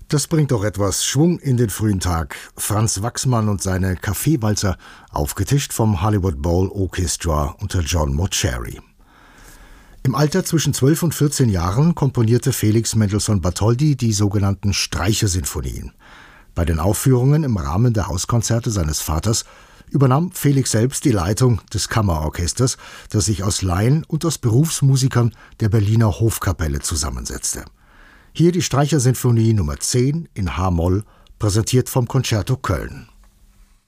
Das bringt auch etwas Schwung in den frühen Tag. Franz Waxman und seine Kaffeewalzer, aufgetischt vom Hollywood Bowl Orchestra unter John Mauceri. Im Alter zwischen 12 und 14 Jahren komponierte Felix Mendelssohn Bartholdy die sogenannten Streichersinfonien. Bei den Aufführungen im Rahmen der Hauskonzerte seines Vaters übernahm Felix selbst die Leitung des Kammerorchesters, das sich aus Laien und aus Berufsmusikern der Berliner Hofkapelle zusammensetzte. Hier die Streichersinfonie Nummer 10 in H-Moll, präsentiert vom Concerto Köln.